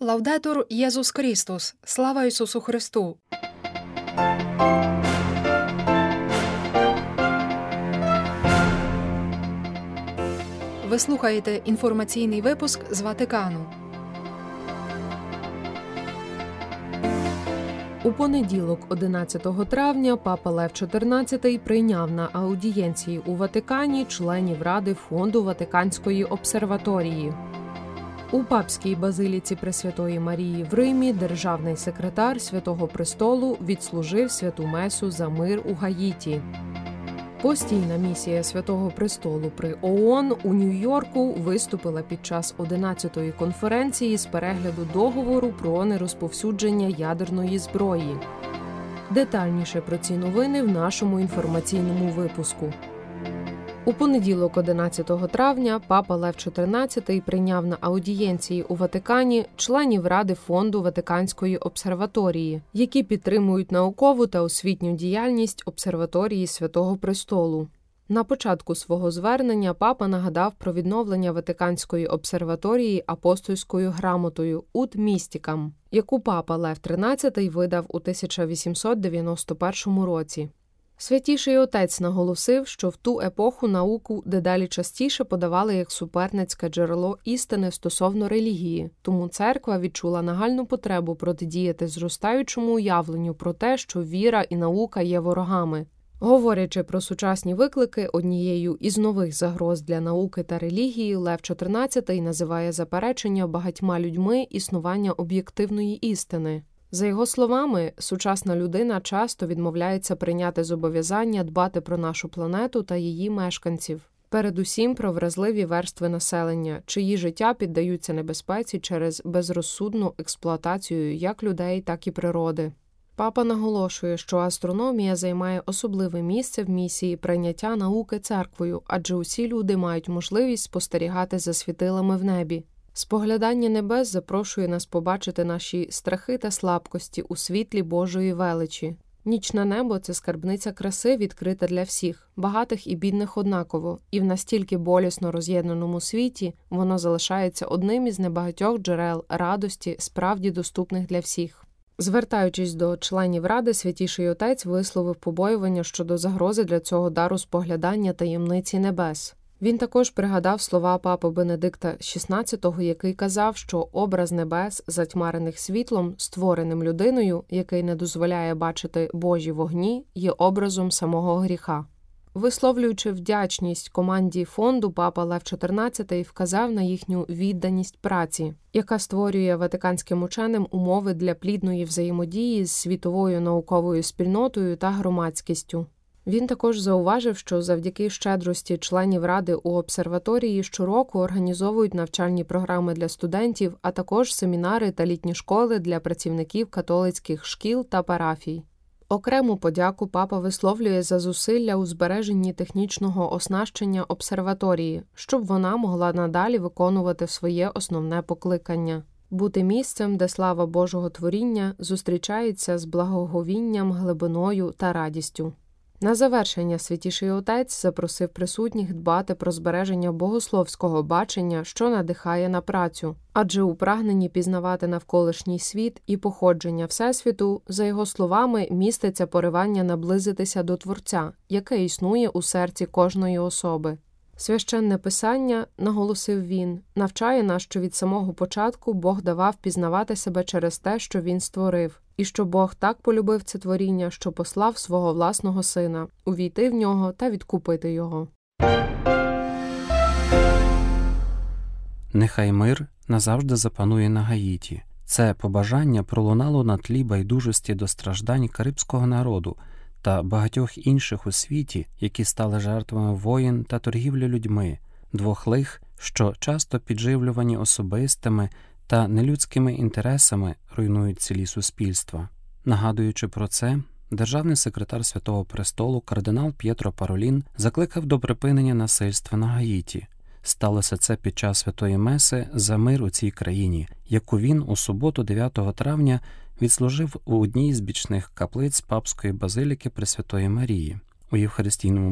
Лаудетур Єсус Христос! Слава Ісусу Христу! Ви слухаєте інформаційний випуск з Ватикану. У понеділок, 11 травня, папа Лев XIV прийняв на аудієнції у Ватикані членів Ради Фонду Ватиканської обсерваторії. У папській базиліці Пресвятої Марії в Римі державний секретар Святого Престолу відслужив святу месу за мир у Гаїті. Постійна місія Святого Престолу при ООН у Нью-Йорку виступила під час 11-ї конференції з перегляду договору про нерозповсюдження ядерної зброї. Детальніше про ці новини в нашому інформаційному випуску. У понеділок, 11 травня, папа Лев XIV прийняв на аудієнції у Ватикані членів Ради Фонду Ватиканської обсерваторії, які підтримують наукову та освітню діяльність обсерваторії Святого Престолу. На початку свого звернення папа нагадав про відновлення Ватиканської обсерваторії апостольською грамотою «Ut Mysticam», яку папа Лев XIII видав у 1891 році. Святіший Отець наголосив, що в ту епоху науку дедалі частіше подавали як суперницьке джерело істини стосовно релігії, тому церква відчула нагальну потребу протидіяти зростаючому уявленню про те, що віра і наука є ворогами. Говорячи про сучасні виклики, однією із нових загроз для науки та релігії Лев XIV називає заперечення багатьма людьми існування об'єктивної істини. За його словами, сучасна людина часто відмовляється прийняти зобов'язання дбати про нашу планету та її мешканців. Передусім про вразливі верстви населення, чиї життя піддаються небезпеці через безрозсудну експлуатацію як людей, так і природи. Папа наголошує, що астрономія займає особливе місце в місії прийняття науки церквою, адже усі люди мають можливість спостерігати за світилами в небі. Споглядання небес запрошує нас побачити наші страхи та слабкості у світлі Божої величі. Нічне небо – це скарбниця краси, відкрита для всіх, багатих і бідних однаково, і в настільки болісно роз'єднаному світі воно залишається одним із небагатьох джерел радості, справді доступних для всіх. Звертаючись до членів Ради, Святіший Отець висловив побоювання щодо загрози для цього дару споглядання таємниці небес. Він також пригадав слова папи Бенедикта XVI, який казав, що образ небес, затьмарених світлом, створеним людиною, який не дозволяє бачити Божі вогні, є образом самого гріха. Висловлюючи вдячність команді фонду, папа Лев XIV вказав на їхню відданість праці, яка створює ватиканським ученим умови для плідної взаємодії з світовою науковою спільнотою та громадськістю. Він також зауважив, що завдяки щедрості членів Ради у обсерваторії щороку організовують навчальні програми для студентів, а також семінари та літні школи для працівників католицьких шкіл та парафій. Окрему подяку папа висловлює за зусилля у збереженні технічного оснащення обсерваторії, щоб вона могла надалі виконувати своє основне покликання – бути місцем, де слава Божого творіння зустрічається з благоговінням, глибиною та радістю. На завершення Святіший Отець запросив присутніх дбати про збереження богословського бачення, що надихає на працю. Адже у прагненні пізнавати навколишній світ і походження Всесвіту, за його словами, міститься поривання наблизитися до Творця, яке існує у серці кожної особи. Священне Писання, наголосив він, навчає нас, що від самого початку Бог давав пізнавати себе через те, що Він створив, і що Бог так полюбив це творіння, що послав свого власного Сина, увійти в нього та відкупити його. Нехай мир назавжди запанує на Гаїті. Це побажання пролунало на тлі байдужості до страждань карибського народу та багатьох інших у світі, які стали жертвами воєн та торгівлі людьми, двох лих, що часто підживлювані особистими та нелюдськими інтересами руйнують цілі суспільства. Нагадуючи про це, державний секретар Святого Престолу кардинал П'єтро Паролін закликав до припинення насильства на Гаїті. Сталося це під час Святої Меси за мир у цій країні, яку він у суботу 9 травня відслужив у одній з бічних каплиць папської базиліки Пресвятої Марії. У євхаристійному